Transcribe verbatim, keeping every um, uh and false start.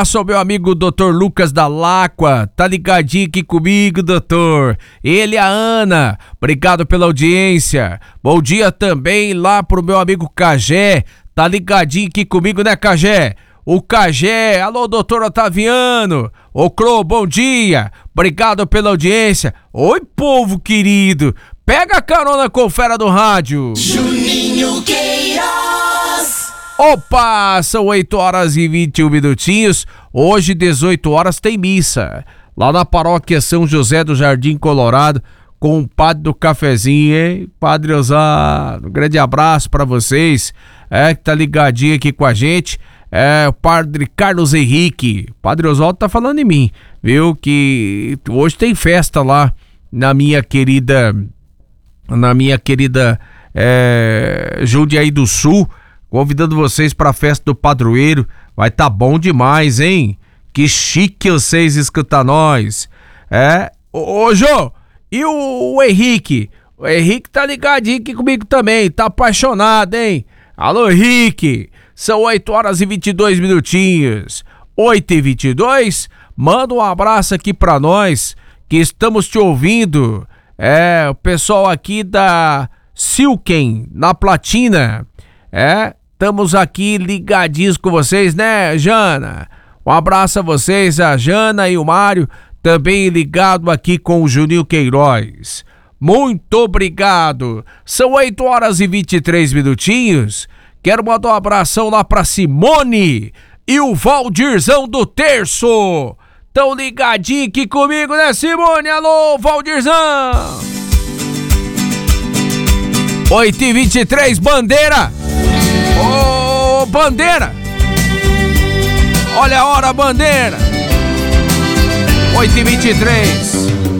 Sou meu amigo doutor Lucas da Láqua, tá ligadinho aqui comigo, doutor. Ele e a Ana, obrigado pela audiência. Bom dia também lá pro meu amigo Cagé, tá ligadinho aqui comigo, né, Cagé? O Cagé, alô, doutor Otaviano. Ô, Clô, bom dia, obrigado pela audiência. Oi, povo querido, pega a carona com fera do rádio. Juninho Queiroz. Opa, são oito horas e vinte e um minutinhos. Hoje, dezoito horas, tem missa lá na paróquia São José do Jardim Colorado com o padre do cafezinho, hein? Padre Osado, um grande abraço pra vocês, é, que tá ligadinho aqui com a gente. É, o padre Carlos Henrique, padre Oswaldo tá falando em mim, viu? Que hoje tem festa lá na minha querida, na minha querida é, Jundiaí do Sul. Convidando vocês para a festa do padroeiro. Vai tá bom demais, hein? Que chique vocês escutar nós. É. Ô, ô Jô, e o, o Henrique? O Henrique tá ligadinho aqui comigo também. Tá apaixonado, hein? Alô, Henrique. São oito horas e vinte e dois minutinhos. oito e vinte e dois. Manda um abraço aqui pra nós, que estamos te ouvindo. É, o pessoal aqui da Silken, na Platina. É. Estamos aqui ligadinhos com vocês, né, Jana? Um abraço a vocês, a Jana e o Mário, também ligado aqui com o Juninho Queiroz. Muito obrigado. São oito horas e vinte e três minutinhos. Quero mandar um abração lá pra Simone e o Valdirzão do Terço. Tão ligadinho aqui comigo, né, Simone? Alô, Valdirzão. oito e vinte e três, Bandeira. Ô, oh, Bandeira! Olha a hora, Bandeira! oito e vinte e três.